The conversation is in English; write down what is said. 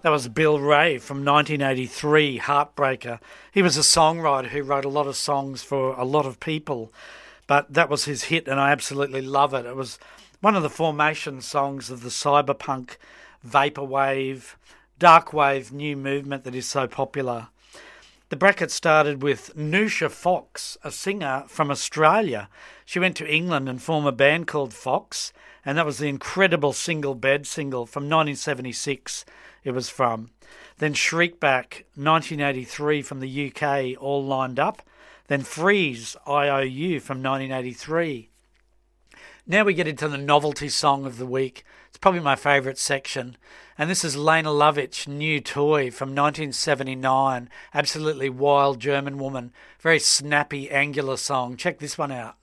That was Bill Ray from 1983, Heartbreaker. He was a songwriter who wrote a lot of songs for a lot of people, but that was his hit and I absolutely love it. It was one of the formation songs of the cyberpunk, vaporwave, darkwave new movement that is so popular. The bracket started with Nusha Fox, a singer from Australia. She went to England and formed a band called Fox, and that was the incredible Single Bed single from 1976 it was from. Then Shriekback, 1983 from the UK, All Lined Up. Then Freeze, IOU from 1983. Now we get into the novelty song of the week. It's probably my favourite section. And this is Lena Lovitch, New Toy from 1979. Absolutely wild German woman. Very snappy, angular song. Check this one out.